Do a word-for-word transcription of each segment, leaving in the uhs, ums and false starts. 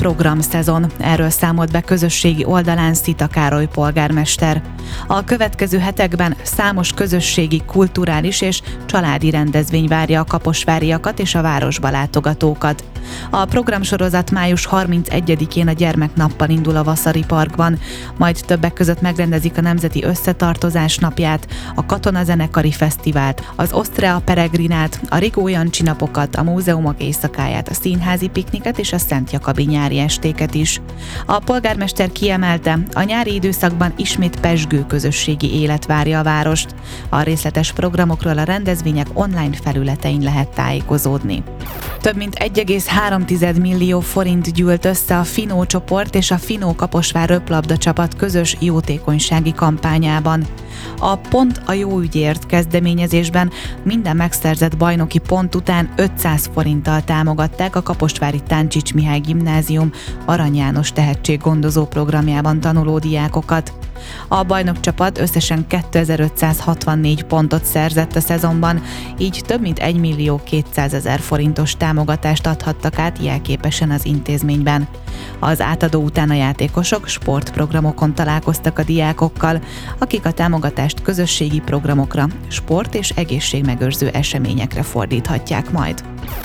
programszezon. Erről számolt be közösségi oldalán Szita Károly polgármester. A következő hetekben számos közösségi, kulturális és családi rendezvény várja a kaposváriakat és a városba látogatókat. A programsorozat május harmincegyedikén a Gyermeknappal indul a Vaszari Parkban, majd többek között megrendezik a Nemzeti Összetartozás napját, a Katonazenekari Fesztivált, az Ostrea Peregrinát, a Rigó Jancsi napokat, a múzeumok éjszakáját, a színházi pikniket és a Szent Jakabi nyári estéket is. A polgármester kiemelte, a nyári időszakban ismét pezsgő közösségi élet várja a várost. A részletes programokról a rendezvények online felületein lehet tájékozódni. Több mint egy egész három millió forint gyűlt össze a Finó csoport és a Finó Kaposvár röplabda csapat közös jótékonysági kampányában. A Pont a jó ügyért kezdeményezésben minden megszerzett bajnoki pont után ötszáz forinttal támogatták a kaposvári Táncsics Mihály Gimnázium Arany János tehetséggondozó programjában tanuló diákokat. A bajnokcsapat összesen kétezer-ötszázhatvannégy pontot szerzett a szezonban, így több mint egy millió kétszázezer forintos támogatást adhattak át jelképesen az intézményben. Az átadó után a játékosok sportprogramokon találkoztak a diákokkal, akik a támogatást közösségi programokra, sport- és egészségmegőrző eseményekre fordíthatják majd.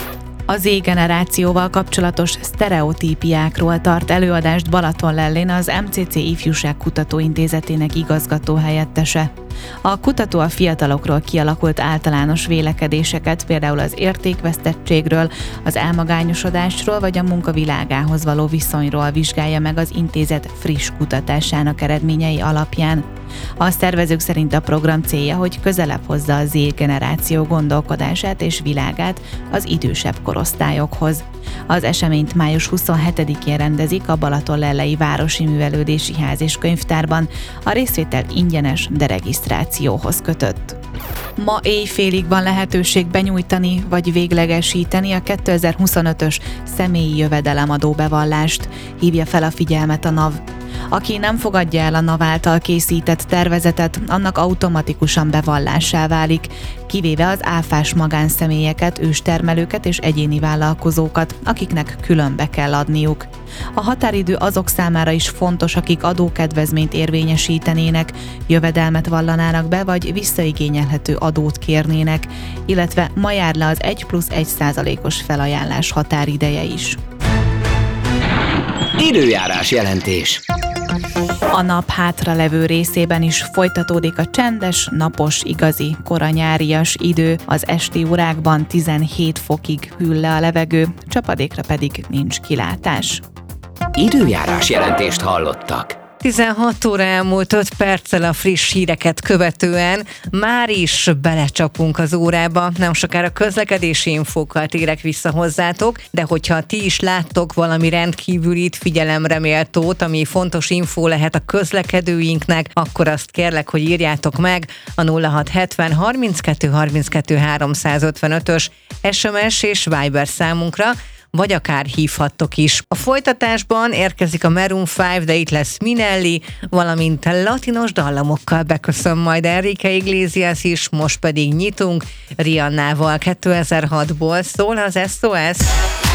A Z-generációval kapcsolatos sztereotípiákról tart előadást Balatonlellén az em cé cé Ifjúság Kutatóintézetének igazgató helyettese. A kutató a fiatalokról kialakult általános vélekedéseket, például az értékvesztettségről, az elmagányosodásról vagy a munkavilágához való viszonyról vizsgálja meg az intézet friss kutatásának eredményei alapján. A szervezők szerint a program célja, hogy közelebb hozza a Z-generáció gondolkodását és világát az idősebb korosztályokhoz. Az eseményt május huszonhetedikén rendezik a Balatonlellei Városi Művelődési Ház és Könyvtárban, a részvétel ingyenes, de regisztrációhoz kötött. Ma éjfélig van lehetőség benyújtani vagy véglegesíteni a kétezer-huszonötös személyi jövedelemadó bevallást, hívja fel a figyelmet a NAV. Aki nem fogadja el a NAV által készített tervezetet, annak automatikusan bevallássá válik, kivéve az áfás magánszemélyeket, őstermelőket és egyéni vállalkozókat, akiknek külön be kell adniuk. A határidő azok számára is fontos, akik adókedvezményt érvényesítenének, jövedelmet vallanának be, vagy visszaigényelhető adót kérnének, illetve ma jár le az egy plusz egy százalékos felajánlás határideje is. Időjárás jelentés. A nap hátralevő részében is folytatódik a csendes, napos, igazi, koranyárias idő, az esti órákban tizenhét fokig hűl le a levegő, csapadékra pedig nincs kilátás. Időjárás jelentést hallottak. tizenhat óra elmúlt öt perccel a friss híreket követően már is belecsapunk az órába. Nem sokára közlekedési infókkal térek vissza hozzátok, de hogyha ti is láttok valami rendkívülit, figyelemre méltót, ami fontos infó lehet a közlekedőinknek, akkor azt kérlek, hogy írjátok meg a nulla hat hetven harminckettő harminckettő háromszázötvenötös es em es és Viber számunkra, vagy akár hívhattok is. A folytatásban érkezik a Maroon öt, de itt lesz Minelli, valamint latinos dallamokkal beköszön majd Enrique Iglesias is, most pedig nyitunk Rihannával. kétezer-hatból szól az es o es.